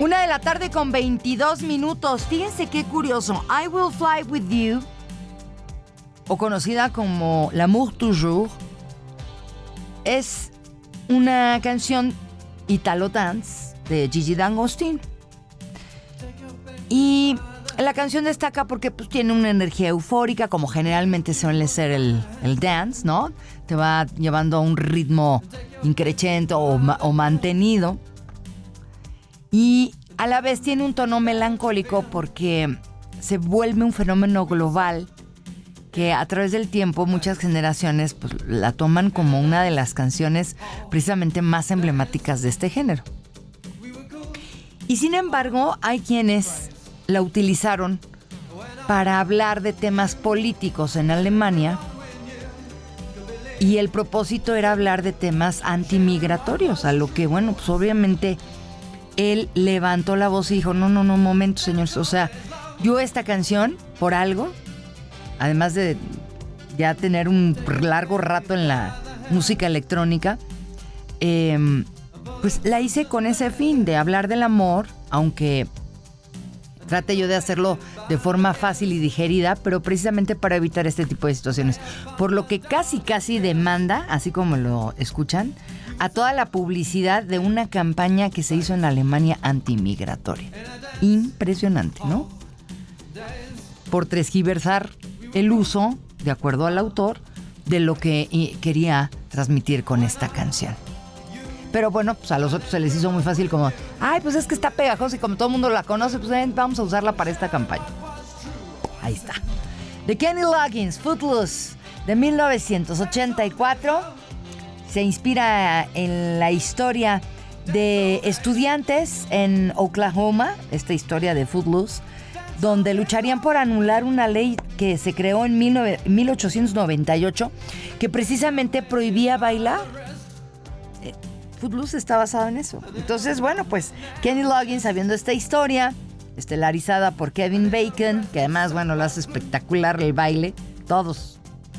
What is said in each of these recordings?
1:00 con 22 minutos. Fíjense qué curioso. I Will Fly With You, o conocida como L'amour toujours, es una canción Italo Dance de Gigi D'Agostino. Y la canción destaca porque pues, tiene una energía eufórica, como generalmente suele ser el dance, ¿no? Te va llevando a un ritmo increchento o mantenido. Y a la vez tiene un tono melancólico porque se vuelve un fenómeno global que a través del tiempo muchas generaciones pues, la toman como una de las canciones precisamente más emblemáticas de este género. Y sin embargo, hay quienes la utilizaron para hablar de temas políticos en Alemania, y el propósito era hablar de temas antimigratorios, a lo que, bueno, pues obviamente él levantó la voz y dijo, no, un momento, señores, o sea, yo esta canción, por algo, además de ya tener un largo rato en la música electrónica, pues la hice con ese fin de hablar del amor, aunque trate yo de hacerlo de forma fácil y digerida, pero precisamente para evitar este tipo de situaciones. Por lo que casi demanda, así como lo escuchan, a toda la publicidad de una campaña que se hizo en Alemania antimigratoria. Impresionante, ¿no? Por tergiversar el uso, de acuerdo al autor, de lo que quería transmitir con esta canción. Pero bueno, pues a los otros se les hizo muy fácil como, ay, pues es que está pegajosa y como todo el mundo la conoce, pues vamos a usarla para esta campaña. Ahí está. De Kenny Loggins, Footloose, de 1984. Se inspira en la historia de estudiantes en Oklahoma, esta historia de Footloose, donde lucharían por anular una ley que se creó en 1898 que precisamente prohibía bailar. Footloose está basado en eso. Entonces, bueno, pues Kenny Loggins, sabiendo esta historia, estelarizada por Kevin Bacon, que además, bueno, lo hace espectacular el baile, todos,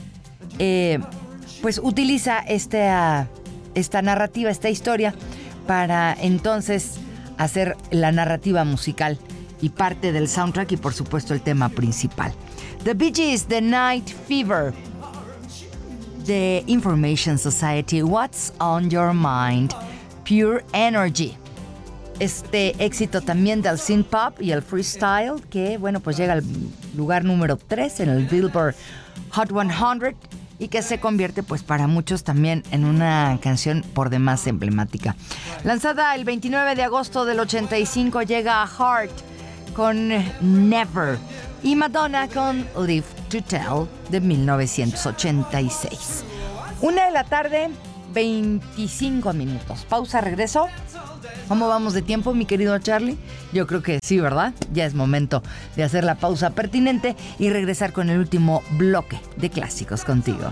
pues utiliza esta narrativa, esta historia, para entonces hacer la narrativa musical y parte del soundtrack y, por supuesto, el tema principal. The Bee Gees, The Night Fever, The Information Society, What's on Your Mind, Pure Energy. Este éxito también del synth pop y el freestyle, que bueno, pues llega al lugar número 3 en el Billboard Hot 100 y que se convierte pues para muchos también en una canción por demás emblemática. Lanzada el 29 de agosto del 85, llega a Heart con Never y Madonna con Live to Tell de 1986. 1:00, 25 minutos. Pausa, regreso. ¿Cómo vamos de tiempo, mi querido Charlie? Yo creo que sí, ¿verdad? Ya es momento de hacer la pausa pertinente y regresar con el último bloque de clásicos contigo.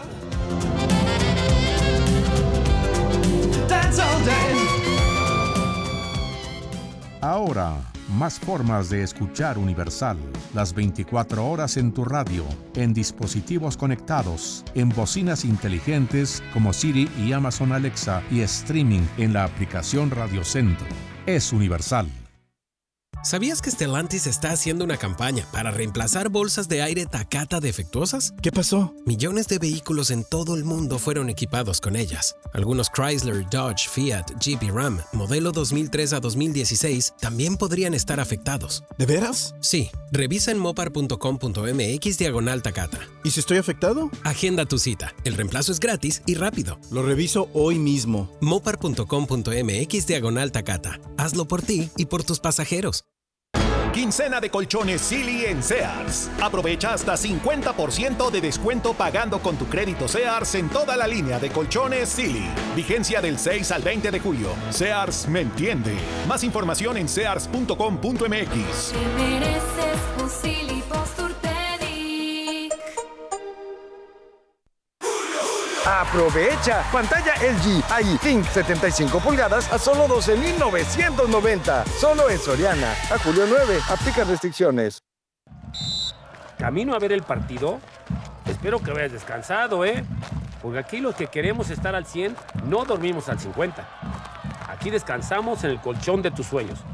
Ahora, más formas de escuchar Universal. Las 24 horas en tu radio, en dispositivos conectados, en bocinas inteligentes como Siri y Amazon Alexa y streaming en la aplicación Radio Centro. Es Universal. ¿Sabías que Stellantis está haciendo una campaña para reemplazar bolsas de aire Takata defectuosas? ¿Qué pasó? Millones de vehículos en todo el mundo fueron equipados con ellas. Algunos Chrysler, Dodge, Fiat, Jeep y Ram, modelo 2003 a 2016, también podrían estar afectados. ¿De veras? Sí. Revisa en mopar.com.mx/Takata. ¿Y si estoy afectado? Agenda tu cita. El reemplazo es gratis y rápido. Lo reviso hoy mismo. mopar.com.mx/Takata. Hazlo por ti y por tus pasajeros. Quincena de colchones Silly en Sears. Aprovecha hasta 50% de descuento pagando con tu crédito Sears en toda la línea de colchones Silly. Vigencia del 6 al 20 de julio. Sears me entiende. Más información en sears.com.mx. Te mereces un Silly Posturpedic. ¡Aprovecha! Pantalla LG iThink 75 pulgadas a solo $12,990. Solo en Soriana. A julio 9. Aplica restricciones. Camino a ver el partido. Espero que vayas descansado, Porque aquí los que queremos estar al 100 no dormimos al 50. Aquí descansamos en el colchón de tus sueños.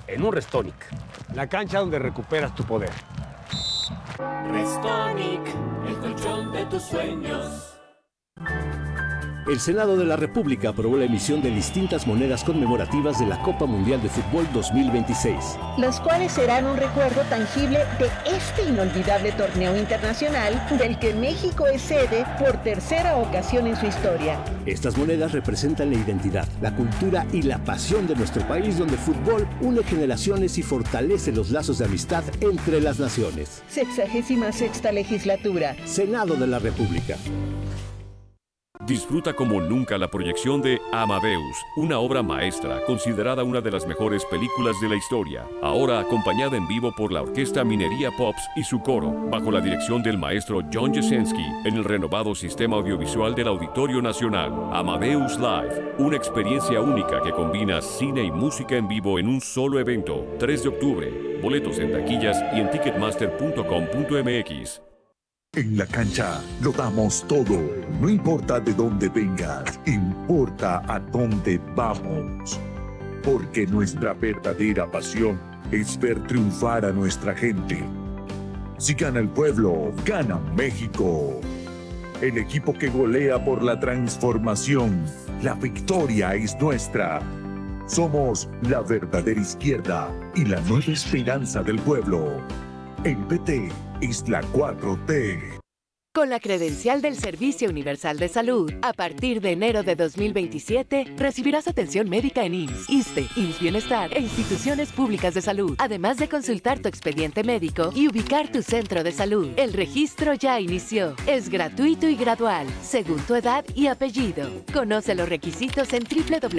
en un Restonic. La cancha donde recuperas tu poder. Restonic, el colchón de tus sueños. El Senado de la República aprobó la emisión de distintas monedas conmemorativas de la Copa Mundial de Fútbol 2026. Las cuales serán un recuerdo tangible de este inolvidable torneo internacional del que México es sede por tercera ocasión en su historia. Estas monedas representan la identidad, la cultura y la pasión de nuestro país, donde el fútbol une generaciones y fortalece los lazos de amistad entre las naciones. 66ª legislatura. Senado de la República. Disfruta como nunca la proyección de Amadeus, una obra maestra considerada una de las mejores películas de la historia, ahora acompañada en vivo por la Orquesta Minería Pops y su coro, bajo la dirección del maestro John Jasenski, en el renovado sistema audiovisual del Auditorio Nacional. Amadeus Live, una experiencia única que combina cine y música en vivo en un solo evento. 3 de octubre, boletos en taquillas y en ticketmaster.com.mx. En la cancha lo damos todo, no importa de dónde vengas, importa a dónde vamos. Porque nuestra verdadera pasión es ver triunfar a nuestra gente. Si gana el pueblo, gana México. El equipo que golea por la transformación, la victoria es nuestra. Somos la verdadera izquierda y la nueva esperanza del pueblo. El PT es la 4T. Con la credencial del Servicio Universal de Salud, a partir de enero de 2027, recibirás atención médica en IMSS, ISSSTE, IMSS Bienestar e instituciones públicas de salud, además de consultar tu expediente médico y ubicar tu centro de salud. El registro ya inició. Es gratuito y gradual, según tu edad y apellido. Conoce los requisitos en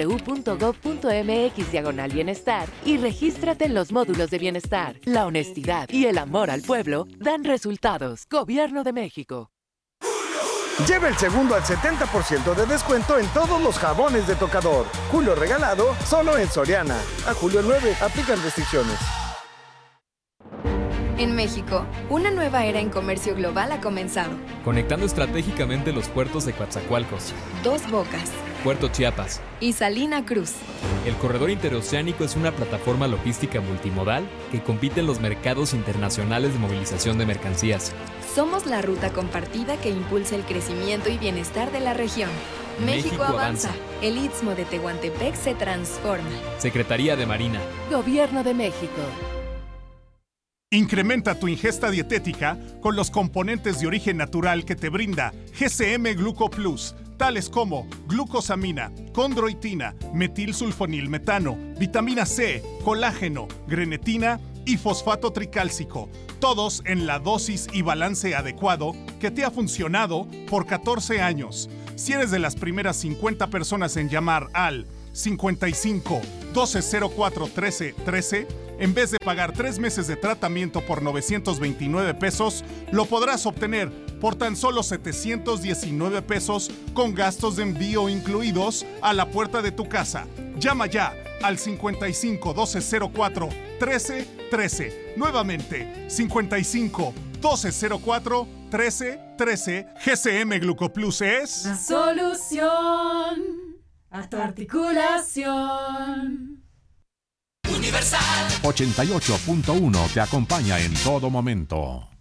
www.gov.mx/bienestar y regístrate en los módulos de bienestar. La honestidad y el amor al pueblo dan resultados. Gobierno de México. Lleva el segundo al 70% de descuento en todos los jabones de tocador. Julio regalado, solo en Soriana. A julio 9, aplican restricciones. En México, una nueva era en comercio global ha comenzado. Conectando estratégicamente los puertos de Coatzacoalcos, Dos Bocas, Puerto Chiapas y Salina Cruz. El corredor interoceánico es una plataforma logística multimodal que compite en los mercados internacionales de movilización de mercancías. Somos la ruta compartida que impulsa el crecimiento y bienestar de la región. México avanza. El Istmo de Tehuantepec se transforma. Secretaría de Marina. Gobierno de México. Incrementa tu ingesta dietética con los componentes de origen natural que te brinda GCM Gluco Plus, tales como glucosamina, condroitina, metilsulfonilmetano, vitamina C, colágeno, grenetina y fosfato tricálcico, todos en la dosis y balance adecuado que te ha funcionado por 14 años. Si eres de las primeras 50 personas en llamar al 55 1204 13 13, en vez de pagar 3 meses de tratamiento por 929 pesos, lo podrás obtener por tan solo 719 pesos con gastos de envío incluidos a la puerta de tu casa. Llama ya al 55 1204 13 13. Nuevamente, 55 1204 13 13. GCM Glucoplus es la solución a tu articulación. Universal 88.1 te acompaña en todo momento.